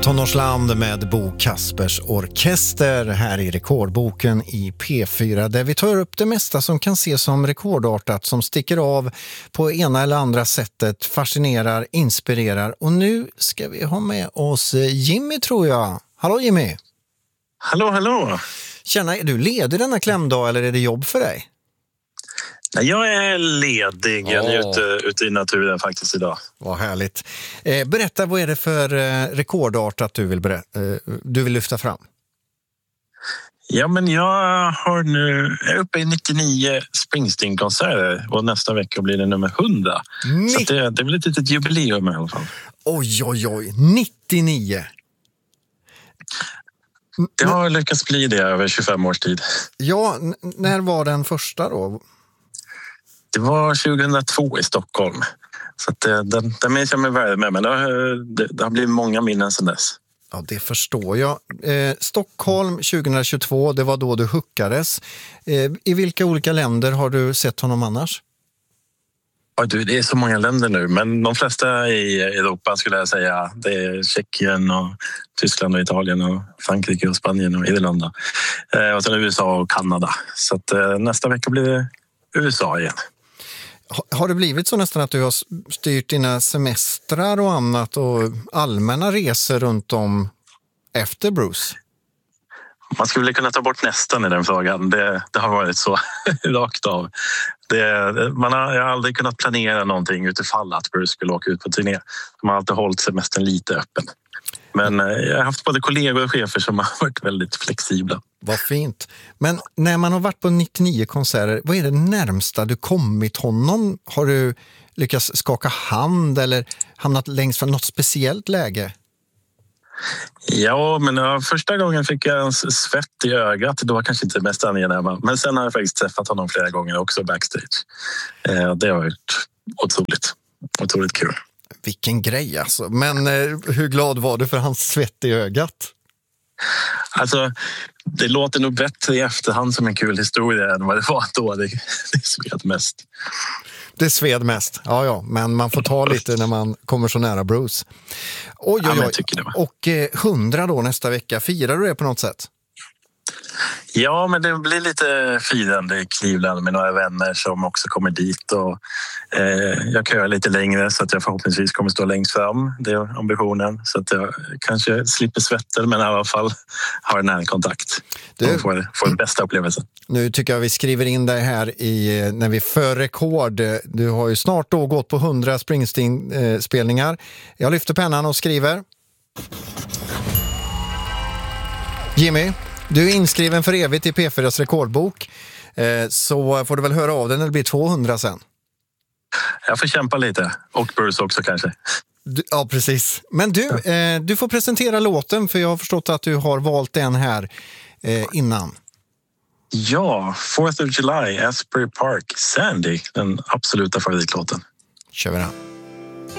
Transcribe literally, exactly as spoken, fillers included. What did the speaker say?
Tonårsland med Bo Kaspers Orkester här i Rekordboken i P fyra, där vi tar upp det mesta som kan ses som rekordartat, som sticker av på ena eller andra sättet, fascinerar, inspirerar. Och nu ska vi ha med oss Jimmy, tror jag. Hallå Jimmy! Hallå, hallå! Tjena, är du ledig denna klämdag eller är det jobb för dig? Nej, jag är ledig. Jag är oh. ute, ute i naturen faktiskt idag. Vad härligt. Eh, berätta, vad är det för eh, rekordartat du vill, berätta, eh, du vill lyfta fram? Ja, men jag har nu, jag är uppe i nittionio Springsteen-konserter och nästa vecka blir det nummer hundra. Ni- Så det, det blir ett litet jubileum i alla fall. Oj, oj, oj. nittionio. Det har lyckats bli det över tjugofem års tid. Ja, n- när var den första då? Det var tjugohundratvå i Stockholm. Så att det, den, den minns jag med värme, men det har, det, det har blivit många minnen sedan dess. Ja, det förstår jag. Eh, Stockholm tjugohundratjugotvå, det var då du hookades. Eh, I vilka olika länder har du sett honom annars? Ja, du, det är så många länder nu, men de flesta i Europa skulle jag säga. Det är Tjeckien och Tyskland och Italien och Frankrike och Spanien och Irland. Eh, och sen U S A och Kanada. Så att, eh, nästa vecka blir det U S A igen. Har det blivit så nästan att du har styrt dina semestrar och annat och allmänna resor runt om efter Bruce? Man skulle kunna ta bort nästan i den frågan. Det, det har varit så rakt av. Det, man har, jag har aldrig kunnat planera någonting utifall att Bruce skulle åka ut på turné. Man har alltid hållit semestern lite öppen. Men jag har haft både kollegor och chefer som har varit väldigt flexibla. Vad fint. Men när man har varit på nittionio konserter, vad är det närmsta du kommit honom? Har du lyckats skaka hand eller hamnat längst från något speciellt läge? Ja, men ja, första gången fick jag en svett i ögat. Det var kanske inte mest angenäma. Men sen har jag faktiskt träffat honom flera gånger också backstage. Eh, det har varit otroligt, otroligt kul. Vilken grej alltså. Men eh, hur glad var du för hans svett i ögat? Alltså, det låter nog bättre i efterhand som en kul historia än vad det var då. Det, det sved mest. Det sved mest, ja ja. Men man får ta lite när man kommer så nära Bruce. Oj, oj, oj. Ja, jag tycker det var. Och eh, hundra då nästa vecka. Firar du det på något sätt? Ja, men det blir lite firande i Cleveland med några vänner som också kommer dit. Och, eh, jag köar lite längre så att jag förhoppningsvis kommer stå längst fram. Det är ambitionen. Så att jag kanske slipper svetten, men i alla fall har närkontakt. Du, och får, får den bästa upplevelsen. Nu tycker jag vi skriver in dig här i, när vi för rekord. Du har ju snart då gått på hundra Springsteen-spelningar. Jag lyfter pennan och skriver. Jimmy, du är inskriven för evigt i P fyras rekordbok, så får du väl höra av den när det blir tvåhundra sen. Jag får kämpa lite, och Bruce också kanske. Du, ja, precis. Men du, eh, du får presentera låten, för jag har förstått att du har valt den här eh, innan. Ja, fourth of July, Asbury Park, Sandy, den absoluta favoritlåten. Kör vi den.